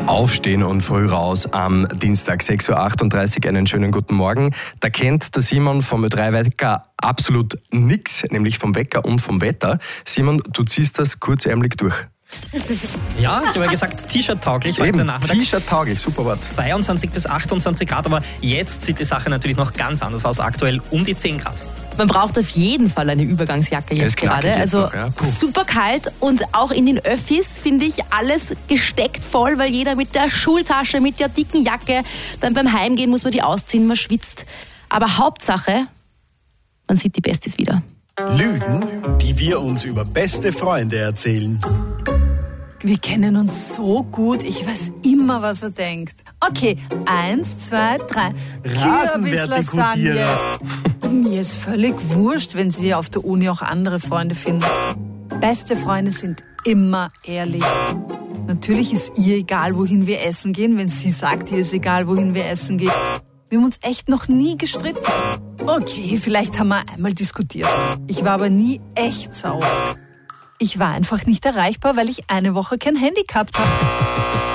Aufstehen und früh raus am Dienstag 6.38 Uhr. Einen schönen guten Morgen. Da kennt der Simon vom Ö3-Wecker absolut nichts, nämlich vom Wecker und vom Wetter. Simon, du ziehst das kurzärmelig durch. Ja, ich habe ja gesagt, T-Shirt-tauglich heute Nachmittag. T-Shirt-tauglich, super Wort. 22 bis 28 Grad, aber jetzt sieht die Sache natürlich noch ganz anders aus. Aktuell um die 10 Grad. Man braucht auf jeden Fall eine Übergangsjacke jetzt gerade. Also noch, ja. super kalt und auch in den Öffis finde ich alles gesteckt voll, weil jeder mit der Schultasche, mit der dicken Jacke, dann beim Heimgehen muss man die ausziehen, man schwitzt. Aber Hauptsache, man sieht die Besties wieder. Lügen, die wir uns über beste Freunde erzählen. Wir kennen uns so gut, ich weiß immer, was er denkt. Okay, 1, 2, 3. Kürbis-Lasagne. Mir ist völlig wurscht, wenn sie auf der Uni auch andere Freunde finden. Beste Freunde sind immer ehrlich. Natürlich ist ihr egal, wohin wir essen gehen, wenn sie sagt, ihr ist egal, wohin wir essen gehen. Wir haben uns echt noch nie gestritten. Okay, vielleicht haben wir einmal diskutiert. Ich war aber nie echt sauer. Ich war einfach nicht erreichbar, weil ich eine Woche kein Handy gehabt habe.